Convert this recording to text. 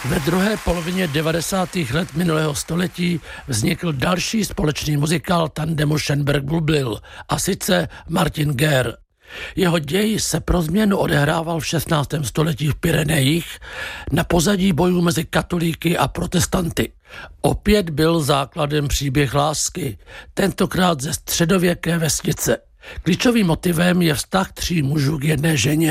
Ve druhé polovině 90. let minulého století vznikl další společný muzikál tandemu Schönberg-Bluebill, a sice Martin Guerre. Jeho děj se pro změnu odehrával v 16. století v Pyrenejích na pozadí bojů mezi katolíky a protestanty. Opět byl základem příběh lásky, tentokrát ze středověké vesnice. Klíčovým motivem je vztah 3 mužů k jedné ženě,